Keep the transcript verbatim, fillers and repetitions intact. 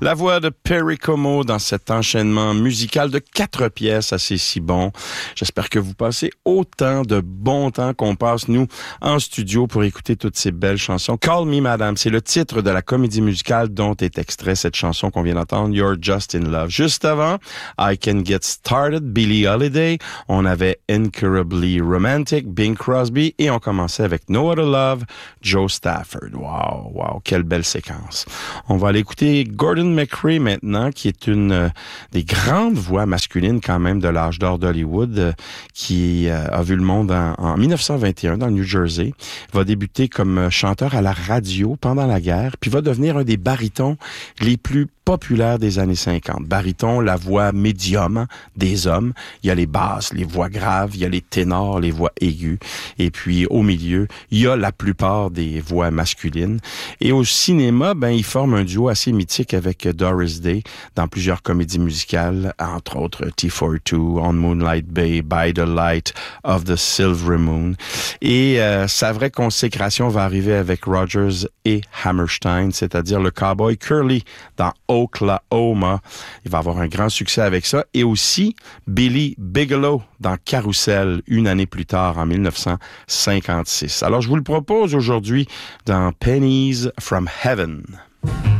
La voix de Perry Como dans cet enchaînement musical de quatre pièces assez si bon. J'espère que vous passez autant de bon temps qu'on passe, nous, en studio pour écouter toutes ces belles chansons. Call Me Madam, c'est le titre de la comédie musicale dont est extrait cette chanson qu'on vient d'entendre, You're Just in Love. Juste avant, I Can Get Started, Billie Holiday. On avait Incurably Romantic, Bing Crosby. Et on commençait avec No Other Love, Joe Stafford. Wow, wow, quelle belle séquence. On va aller écouter Gordon McRae maintenant, qui est une euh, des grandes voix masculines quand même de l'âge d'or d'Hollywood, euh, qui euh, a vu le monde en, en dix-neuf cent vingt et un dans le New Jersey. Il va débuter comme chanteur à la radio pendant la guerre, puis va devenir un des barytons les plus populaire des années cinquante. Baryton, la voix médium des hommes. Il y a les basses, les voix graves, il y a les ténors, les voix aiguës. Et puis, au milieu, il y a la plupart des voix masculines. Et au cinéma, ben, il forme un duo assez mythique avec Doris Day dans plusieurs comédies musicales, entre autres T quarante-deux, On Moonlight Bay, By the Light of the Silver Moon. Et euh, sa vraie consécration va arriver avec Rodgers et Hammerstein, c'est-à-dire le cowboy Curly dans Oklahoma. Il va avoir un grand succès avec ça. Et aussi Billy Bigelow dans Carousel, une année plus tard, en dix-neuf cent cinquante-six. Alors, je vous le propose aujourd'hui dans Pennies from Heaven.